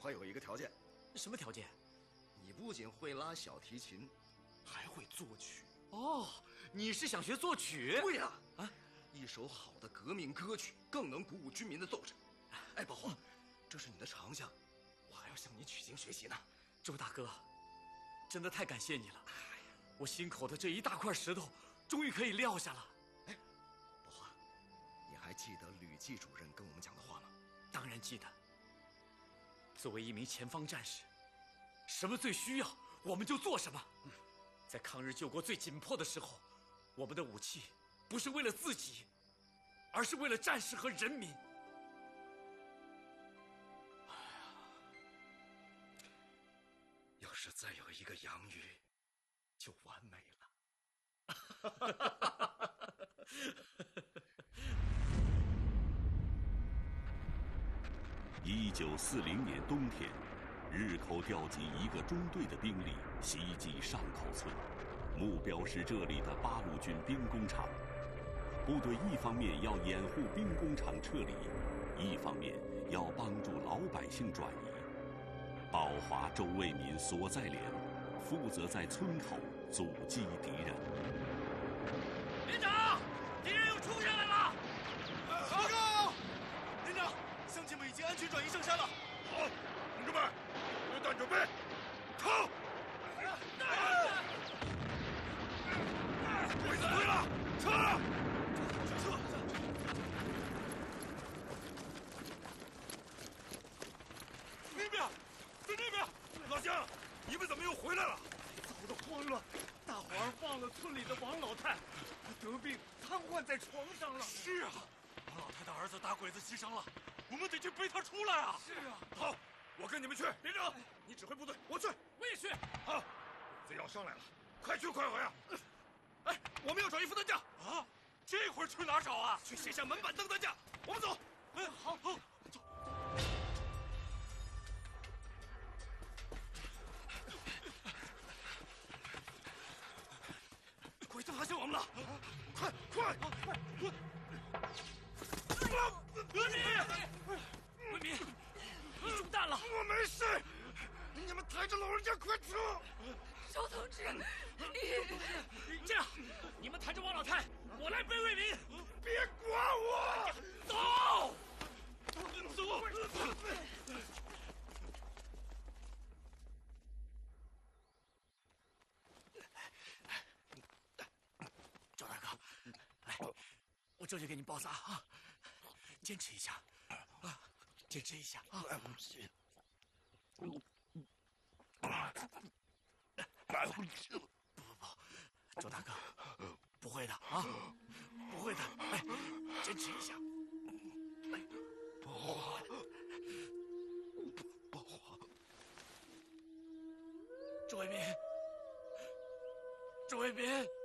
我有一个条件。 什么条件？ 你不仅会拉小提琴，还会作曲。 哦，你是想学作曲？ 对呀，一首好的革命歌曲更能鼓舞军民的斗志。哎，宝华，这是你的长项，我还要向你取经学习呢。 周大哥，真的太感谢你了。我心口的这一大块石头终于可以撂下了。 哎，宝华，你还记得吕季主任跟我们讲的话吗？ 当然记得。作为一名前方战士，什么最需要我们就做什么。在抗日救国最紧迫的时候，我们的武器不是为了自己，而是为了战士和人民。 要是再有一个杨宇，就完美了。 1940年冬天，日寇调集1个中队的兵力袭击上口村，目标是这里的八路军兵工厂。部队一方面要掩护兵工厂撤离，一方面要帮助老百姓转移。宝华、周卫民所在连负责在村口阻击敌人。 连长，敌人又冲下来了！ 报告，连长，乡亲们已经安全转移上山了。 好，同志们，榴弹准备，靠！鬼子退了，撤！ 那边，在那边！ 老乡，你们怎么又回来了？ 早都慌了，大伙儿忘了村里的王老太，得病瘫痪在床上了。 是啊，王老太的儿子打鬼子牺牲了，我们得去背他出来啊！ 是啊， 好，我跟你们去。连长，你指挥部队，我去。 我也去。 好，鬼子要上来了，快去快回啊！ 哎，我们要找一副担架啊！这会儿去哪儿找啊？ 去卸下门板凳担架。我们走。 哎，好，走。 鬼子发现我们了！快快！ 卫民，你中弹了！ 我没事，你们抬着老人家快走！ 周同志， 这样，你们抬着王老太，我来背卫民。 别管我！ 走！ 走！ 赵大哥，来，我这就给你包扎啊！坚持一下，啊，坚持一下啊！不，周大哥，不会的啊，不会的，哎，坚持一下。哎， 宝华，宝华， 周卫民，周卫民。